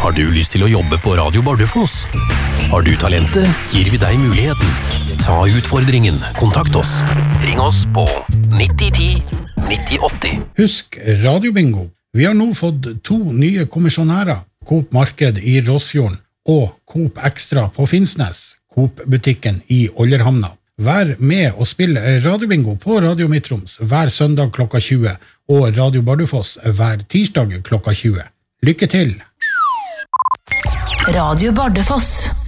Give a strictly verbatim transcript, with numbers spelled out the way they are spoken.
Har du lyst til å jobbe på Radio Bardufoss? Har du talentet, gir vi deg muligheten. Ta utfordringen, kontakt oss. Ring oss på nitti ti nitti åtti. Husk Radiobingo. Vi har nå fått to nye kommisjonærer. Coop Marked i Råsfjorden og Coop Extra på Finnsnes, Coop-butikken i Ollerhamna. Vær med og spill Radiobingo på Radio Midtroms hver søndag klokka tjue og Radio Bardufoss hver tirsdag klokka tjue. Lykke til! Radio Bardufoss.